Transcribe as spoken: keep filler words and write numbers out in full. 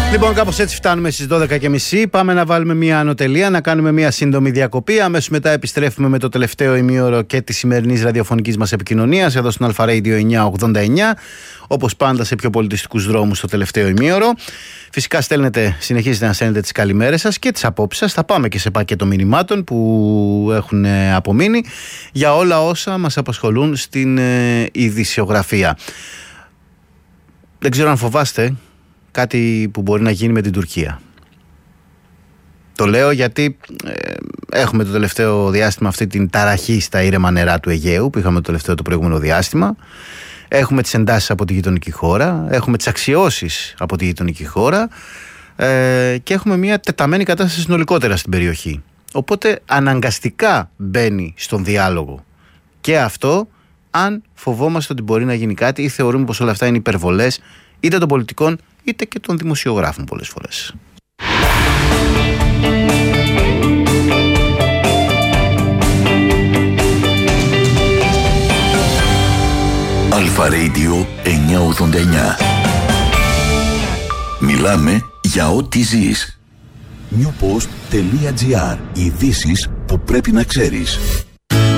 Λοιπόν, κάπως έτσι φτάνουμε στις δώδεκα και μισή. Πάμε να βάλουμε μια ανωτελεία, να κάνουμε μια σύντομη διακοπή. Αμέσως μετά επιστρέφουμε με το τελευταίο ημίωρο και της σημερινής ραδιοφωνικής μας επικοινωνίας εδώ στον Αλφα Radio εννιακόσια ογδόντα εννιά. Όπως πάντα σε πιο πολιτιστικούς δρόμους το τελευταίο ημίωρο. Φυσικά στέλνετε, συνεχίζετε να στέλνετε τις καλημέρες σας και τις απόψεις σας. Θα πάμε και σε πακέτο μηνυμάτων που έχουν απομείνει για όλα όσα μας απασχολούν στην ειδησιογραφία. Δεν ξέρω αν φοβάστε κάτι που μπορεί να γίνει με την Τουρκία. Το λέω γιατί ε, έχουμε το τελευταίο διάστημα αυτή την ταραχή στα ήρεμα νερά του Αιγαίου που είχαμε το τελευταίο το προηγούμενο διάστημα. Έχουμε τις εντάσεις από τη γειτονική χώρα, έχουμε τις αξιώσεις από τη γειτονική χώρα ε, και έχουμε μια τεταμένη κατάσταση συνολικότερα στην περιοχή. Οπότε αναγκαστικά μπαίνει στον διάλογο και αυτό αν φοβόμαστε ότι μπορεί να γίνει κάτι ή θεωρούμε πως όλα αυτά είναι υπερβολές είτε των πολιτικών είτε και των δημοσιογράφων πολλές φορές. Αλφα Radio εννιακόσια ογδόντα εννιά. Μιλάμε για ό,τι ζεις. νιου ποστ τελεία τζι άρ. Ειδήσεις που πρέπει να ξέρεις.